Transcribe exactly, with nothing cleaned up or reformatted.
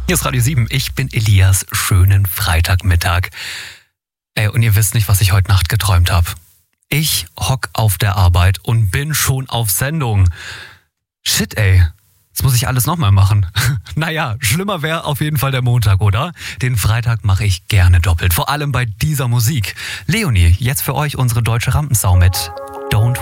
Hier ist Radio sieben, ich bin Elias. Schönen Freitagmittag. Ey, und ihr wisst nicht, was ich heute Nacht geträumt habe. Ich hock auf der Arbeit und bin schon auf Sendung. Shit, ey. Jetzt muss ich alles nochmal machen. Naja, schlimmer wäre auf jeden Fall der Montag, oder? Den Freitag mache ich gerne doppelt. Vor allem bei dieser Musik. Leonie, jetzt für euch unsere deutsche Rampensau mit Don't